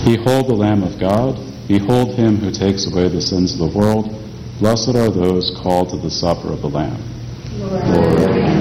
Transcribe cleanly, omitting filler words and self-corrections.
Behold the Lamb of God. Behold him who takes away the sins of the world. Blessed are those called to the supper of the Lamb. Lord,